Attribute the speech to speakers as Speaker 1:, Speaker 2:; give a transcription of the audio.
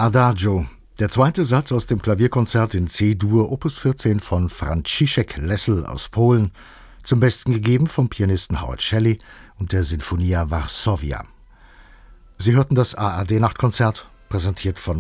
Speaker 1: Adagio, der zweite Satz aus dem Klavierkonzert in C-Dur Opus 14 von Franciszek Lessel aus Polen, zum Besten gegeben vom Pianisten Howard Shelley und der Sinfonia Varsovia. Sie hörten das ARD-Nachtkonzert, präsentiert von